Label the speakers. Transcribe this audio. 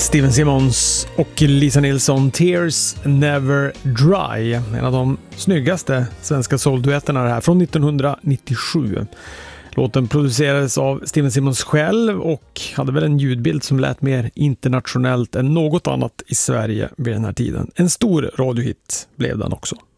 Speaker 1: Steven Simmons och Lisa Nilsson, Tears Never Dry. En av de snyggaste svenska soulduetterna här från 1997. Låten producerades av Steven Simmons själv och hade väl en ljudbild som lät mer internationellt än något annat i Sverige vid den här tiden. En stor radiohit blev den också.